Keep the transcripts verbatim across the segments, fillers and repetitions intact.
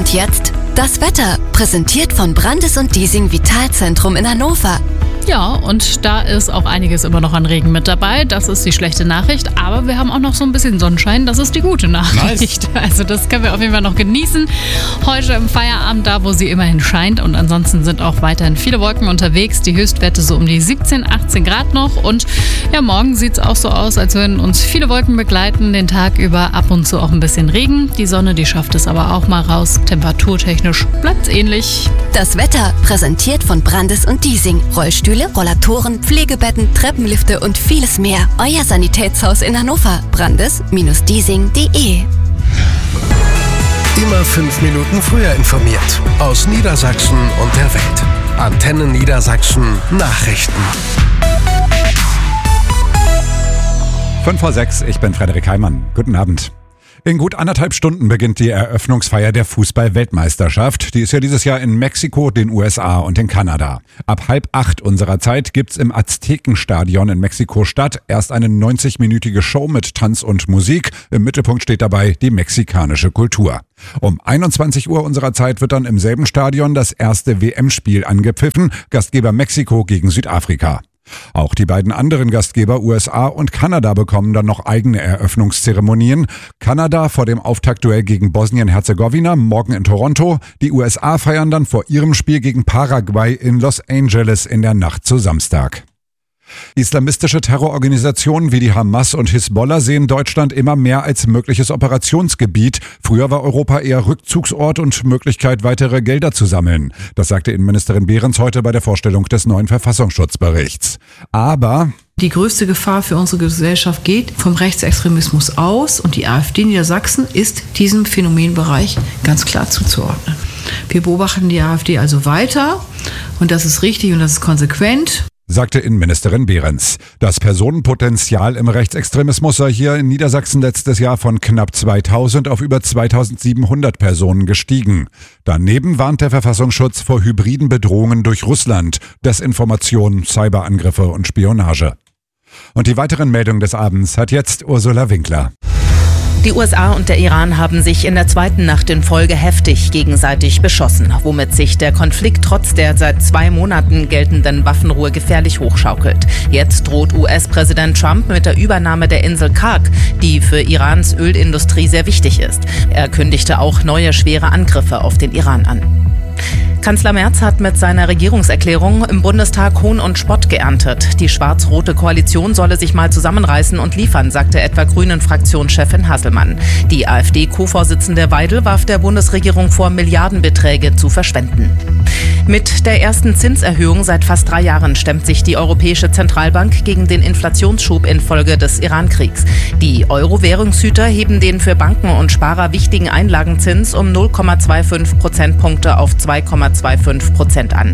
Und jetzt das Wetter, präsentiert von Brandes und Diesing Vitalzentrum in Hannover. Ja, und da ist auch einiges immer noch an Regen mit dabei. Das ist die schlechte Nachricht. Aber wir haben auch noch so ein bisschen Sonnenschein. Das ist die gute Nachricht. Nice. Also das können wir auf jeden Fall noch genießen. Heute im Feierabend, da wo sie immerhin scheint. Und ansonsten sind auch weiterhin viele Wolken unterwegs. Die Höchstwerte so um die siebzehn, achtzehn Grad noch. Und ja, morgen sieht es auch so aus, als würden uns viele Wolken begleiten. Den Tag über ab und zu auch ein bisschen Regen. Die Sonne, die schafft es aber auch mal raus. Temperaturtechnisch bleibt es ähnlich. Das Wetter, präsentiert von Brandes und Diesing. Rollstühle, Rollatoren, Pflegebetten, Treppenlifte und vieles mehr. Euer Sanitätshaus in Hannover. Brandes Diesing punkt de. Immer fünf Minuten früher informiert. Aus Niedersachsen und der Welt. Antenne Niedersachsen Nachrichten. fünf vor sechs, ich bin Frederik Heimann. Guten Abend. In gut anderthalb Stunden beginnt die Eröffnungsfeier der Fußball-Weltmeisterschaft. Die ist ja dieses Jahr in Mexiko, den U S A und in Kanada. Ab halb acht unserer Zeit gibt's im Aztekenstadion in Mexiko-Stadt erst eine neunzigminütige Show mit Tanz und Musik. Im Mittelpunkt steht dabei die mexikanische Kultur. Um einundzwanzig Uhr unserer Zeit wird dann im selben Stadion das erste W M-Spiel angepfiffen. Gastgeber Mexiko gegen Südafrika. Auch die beiden anderen Gastgeber U S A und Kanada bekommen dann noch eigene Eröffnungszeremonien. Kanada vor dem Auftaktduell gegen Bosnien-Herzegowina morgen in Toronto. Die U S A feiern dann vor ihrem Spiel gegen Paraguay in Los Angeles in der Nacht zu Samstag. Islamistische Terrororganisationen wie die Hamas und Hisbollah sehen Deutschland immer mehr als mögliches Operationsgebiet. Früher war Europa eher Rückzugsort und Möglichkeit, weitere Gelder zu sammeln. Das sagte Innenministerin Behrens heute bei der Vorstellung des neuen Verfassungsschutzberichts. Aber die größte Gefahr für unsere Gesellschaft geht vom Rechtsextremismus aus, und die AfD Niedersachsen ist diesem Phänomenbereich ganz klar zuzuordnen. Wir beobachten die AfD also weiter, und das ist richtig und das ist konsequent, sagte Innenministerin Behrens. Das Personenpotenzial im Rechtsextremismus sei hier in Niedersachsen letztes Jahr von knapp zweitausend auf über zweitausendsiebenhundert Personen gestiegen. Daneben warnt der Verfassungsschutz vor hybriden Bedrohungen durch Russland, Desinformation, Cyberangriffe und Spionage. Und die weiteren Meldungen des Abends hat jetzt Ursula Winkler. Die U S A und der Iran haben sich in der zweiten Nacht in Folge heftig gegenseitig beschossen, womit sich der Konflikt trotz der seit zwei Monaten geltenden Waffenruhe gefährlich hochschaukelt. Jetzt droht U S-Präsident Trump mit der Übernahme der Insel Karg, die für Irans Ölindustrie sehr wichtig ist. Er kündigte auch neue schwere Angriffe auf den Iran an. Kanzler Merz hat mit seiner Regierungserklärung im Bundestag Hohn und Spott geerntet. Die schwarz-rote Koalition solle sich mal zusammenreißen und liefern, sagte etwa Grünen-Fraktionschefin Hasselmann. Die AfD-Co-Vorsitzende Weidel warf der Bundesregierung vor, Milliardenbeträge zu verschwenden. Mit der ersten Zinserhöhung seit fast drei Jahren stemmt sich die Europäische Zentralbank gegen den Inflationsschub infolge des Iran-Kriegs. Die Euro-Währungshüter heben den für Banken und Sparer wichtigen Einlagenzins um null Komma fünfundzwanzig Prozentpunkte auf zwei Komma fünfundzwanzig Prozent an.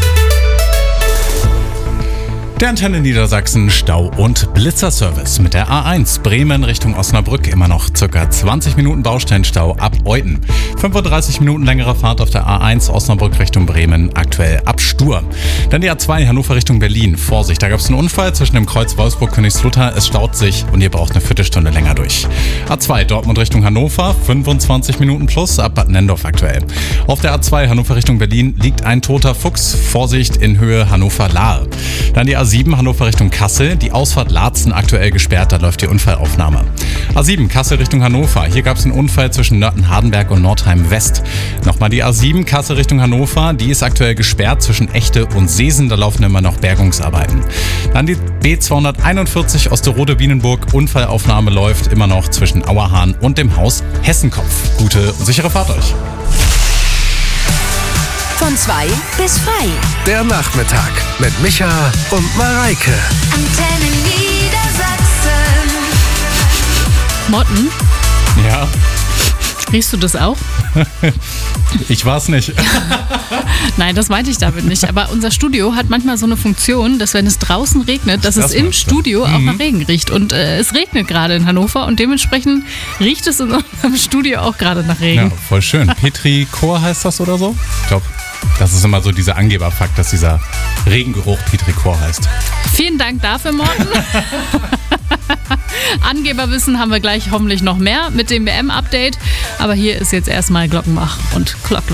Der Antenne Niedersachsen Stau- und Blitzerservice mit der A eins Bremen Richtung Osnabrück. Immer noch ca. zwanzig Minuten Baustellenstau ab Euten. fünfunddreißig Minuten längere Fahrt auf der A eins Osnabrück Richtung Bremen, aktuell ab Stur. Dann die A zwei Hannover Richtung Berlin. Vorsicht, da gab es einen Unfall zwischen dem Kreuz Wolfsburg-Königslutter. Es staut sich und ihr braucht eine Viertelstunde länger durch. A zwei Dortmund Richtung Hannover, fünfundzwanzig Minuten plus ab Bad Nendorf aktuell. Auf der A zwei Hannover Richtung Berlin liegt ein toter Fuchs. Vorsicht in Höhe Hannover-Lahr. Dann die A sieben Hannover Richtung Kassel, die Ausfahrt Laatzen aktuell gesperrt, da läuft die Unfallaufnahme. A sieben Kassel Richtung Hannover, hier gab es einen Unfall zwischen Nörten-Hardenberg und Nordheim West. Nochmal die A sieben Kassel Richtung Hannover, die ist aktuell gesperrt zwischen Echte und Seesen, da laufen immer noch Bergungsarbeiten. Dann die B zweihunderteinundvierzig Osterode-Bienenburg, Unfallaufnahme läuft immer noch zwischen Auerhahn und dem Haus Hessenkopf. Gute und sichere Fahrt euch. Von zwei bis frei. Der Nachmittag mit Micha und Mareike. Antenne Niedersachsen. Morten, Ja, riechst du das auch? ich war's nicht. Nein, das meinte ich damit nicht. Aber unser Studio hat manchmal so eine Funktion, dass wenn es draußen regnet, dass Das es im meinst du? Studio auch Mhm. nach Regen riecht. Und äh, es regnet gerade in Hannover und dementsprechend riecht es in unserem Studio auch gerade nach Regen. Ja, voll schön. Petrichor heißt das oder so? Ich glaube, das ist immer so dieser Angeberfakt, dass dieser Regengeruch Petrichor heißt. Vielen Dank dafür, Morten. Angeberwissen haben wir gleich hoffentlich noch mehr mit dem W M-Update. Aber hier ist jetzt erstmal Glockenbach und Klock, Klock.